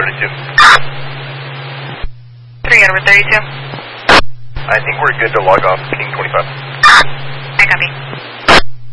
32. 3 Edward 32. I think we're good to log off King 25. I copy.